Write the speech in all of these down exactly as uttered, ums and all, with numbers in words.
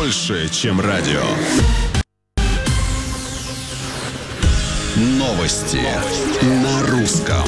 больше, чем радио. Новости на русском.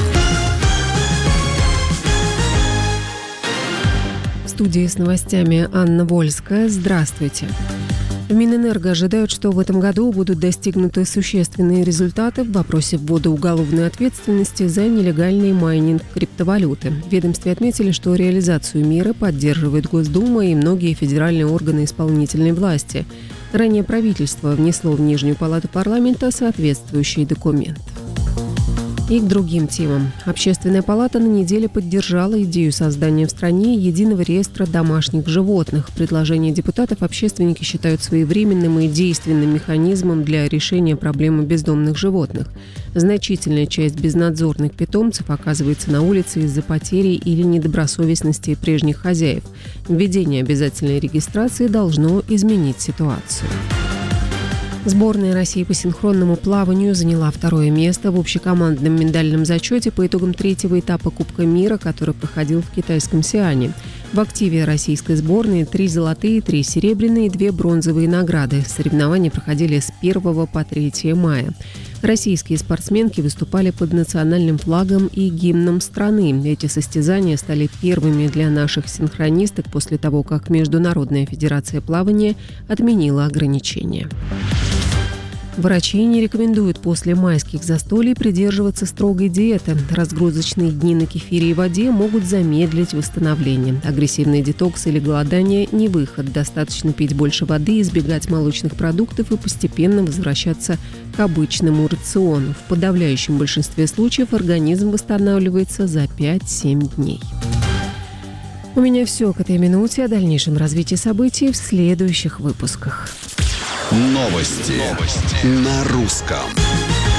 В студии с новостями Анна Вольская. Здравствуйте. В Минэнерго ожидают, что в этом году будут достигнуты существенные результаты в вопросе ввода уголовной ответственности за нелегальный майнинг криптовалюты. В ведомстве отметили, что реализацию меры поддерживает Госдума и многие федеральные органы исполнительной власти. Ранее правительство внесло в Нижнюю палату парламента соответствующий документ. И к другим темам. Общественная палата на неделе поддержала идею создания в стране единого реестра домашних животных. Предложение депутатов общественники считают своевременным и действенным механизмом для решения проблемы бездомных животных. Значительная часть безнадзорных питомцев оказывается на улице из-за потери или недобросовестности прежних хозяев. Введение обязательной регистрации должно изменить ситуацию. Сборная России по синхронному плаванию заняла второе место в общекомандном миндальном зачете по итогам третьего этапа Кубка мира, который проходил в китайском Сиане. В активе российской сборной три золотые, три серебряные и две бронзовые награды. Соревнования проходили с первого по третье мая. Российские спортсменки выступали под национальным флагом и гимном страны. Эти состязания стали первыми для наших синхронисток после того, как Международная федерация плавания отменила ограничения. Врачи не рекомендуют после майских застолий придерживаться строгой диеты. Разгрузочные дни на кефире и воде могут замедлить восстановление. Агрессивный детокс или голодание – не выход. Достаточно пить больше воды, избегать молочных продуктов и постепенно возвращаться к обычному рациону. В подавляющем большинстве случаев организм восстанавливается за пять-семь дней. У меня все к этой минуте. О дальнейшем развитии событий в следующих выпусках. Новости, Новости. на русском.